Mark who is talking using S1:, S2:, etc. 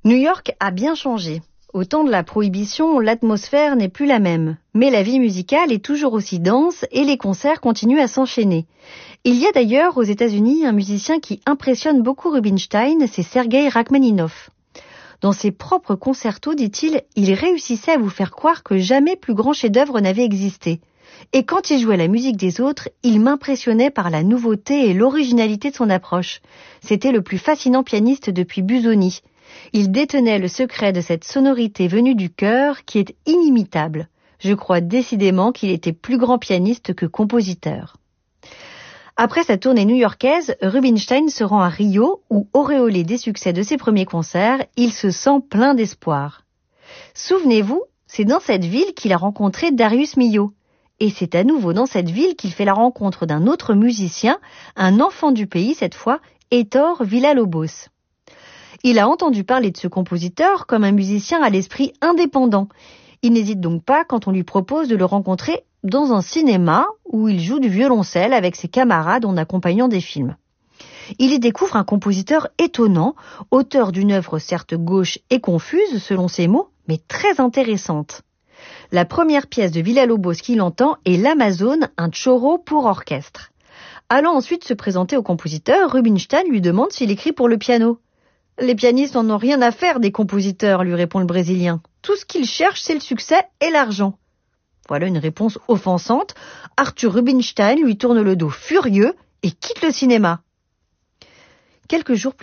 S1: New York a bien changé. Au temps de la prohibition, l'atmosphère n'est plus la même. Mais la vie musicale est toujours aussi dense et les concerts continuent à s'enchaîner. Il y a d'ailleurs aux États-Unis un musicien qui impressionne beaucoup Rubinstein, c'est Sergueï Rachmaninov. Dans ses propres concertos, dit-il, il réussissait à vous faire croire que jamais plus grand chef-d'œuvre n'avait existé. Et quand il jouait la musique des autres, il m'impressionnait par la nouveauté et l'originalité de son approche. C'était le plus fascinant pianiste depuis Busoni. Il détenait le secret de cette sonorité venue du cœur qui est inimitable. Je crois décidément qu'il était plus grand pianiste que compositeur. Après sa tournée new-yorkaise, Rubinstein se rend à Rio où, auréolé des succès de ses premiers concerts, il se sent plein d'espoir. Souvenez-vous, c'est dans cette ville qu'il a rencontré Darius Milhaud. Et c'est à nouveau dans cette ville qu'il fait la rencontre d'un autre musicien, un enfant du pays cette fois, Heitor Villa-Lobos. Il a entendu parler de ce compositeur comme un musicien à l'esprit indépendant. Il n'hésite donc pas quand on lui propose de le rencontrer dans un cinéma où il joue du violoncelle avec ses camarades en accompagnant des films. Il y découvre un compositeur étonnant, auteur d'une œuvre certes gauche et confuse selon ses mots, mais très intéressante. La première pièce de Villa-Lobos qu'il entend est l'Amazone, un choro pour orchestre. Allant ensuite se présenter au compositeur, Rubinstein lui demande s'il écrit pour le piano. « Les pianistes n'en ont rien à faire des compositeurs, lui répond le Brésilien. Tout ce qu'ils cherchent, c'est le succès et l'argent. » Voilà une réponse offensante. Arthur Rubinstein lui tourne le dos furieux et quitte le cinéma. Quelques jours plus